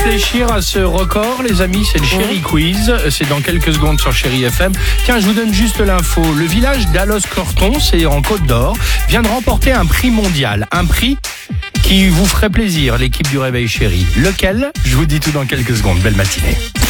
réfléchir à ce record, les amis, c'est le Chéri Quiz. C'est dans quelques secondes sur Chéri FM. Tiens, je vous donne juste l'info. Le village d'Allos-Corton, c'est en Côte d'Or, vient de remporter un prix mondial. Un prix qui vous ferait plaisir, l'équipe du Réveil Chéri. Lequel ? Je vous dis tout dans quelques secondes. Belle matinée.